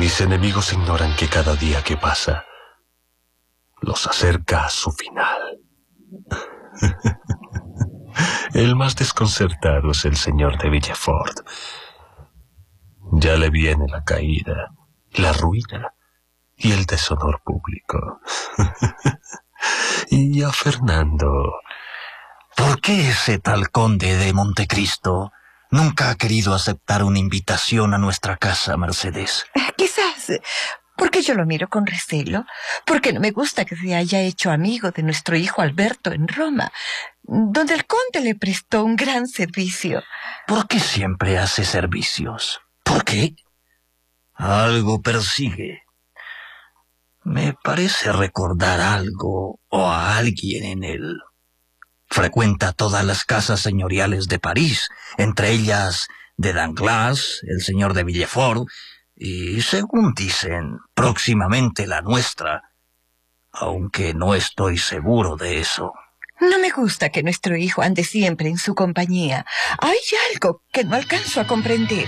Mis enemigos ignoran que cada día que pasa los acerca a su final. El más desconcertado es el señor de Villefort. Ya le viene la caída, la ruina y el deshonor público. Y a Fernando... ¿Por qué ese tal conde de Montecristo nunca ha querido aceptar una invitación a nuestra casa, Mercedes? Quizás porque yo lo miro con recelo, porque no me gusta que se haya hecho amigo de nuestro hijo Alberto en Roma, donde el conde le prestó un gran servicio. ¿Por qué siempre hace servicios? ¿Por qué? Algo persigue. Me parece recordar algo o a alguien en él. Frecuenta todas las casas señoriales de París, entre ellas de Danglars, el señor de Villefort, y, según dicen, próximamente la nuestra, aunque no estoy seguro de eso. No me gusta que nuestro hijo ande siempre en su compañía. Hay algo que no alcanzo a comprender.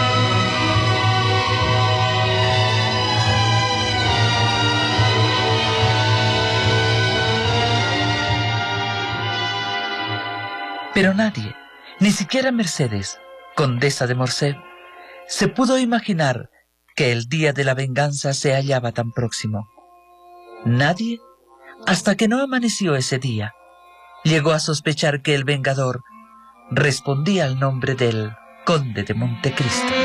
Pero nadie, ni siquiera Mercedes, condesa de Morcerf, se pudo imaginar que el día de la venganza se hallaba tan próximo. Nadie, hasta que no amaneció ese día, llegó a sospechar que el vengador respondía al nombre del conde de Montecristo.